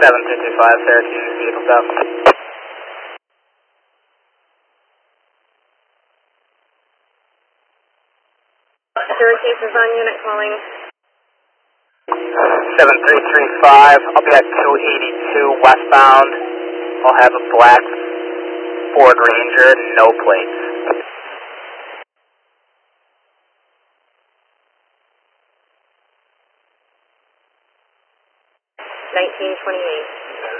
7325, Syracuse, vehicles up. Syracuse is on unit calling. 7335, I'll be at 282 westbound. I'll have a black Ford Ranger, no plates. $19.28.